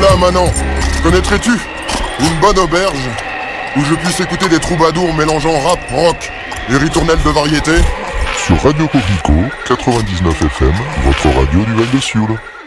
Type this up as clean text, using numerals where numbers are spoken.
Tiens, Manon, connaîtrais-tu une bonne auberge où je puisse écouter des troubadours mélangeant rap, rock et ritournelles de variété? Sur Radio Coquelicot, 99 FM, votre radio du Val de Sioule.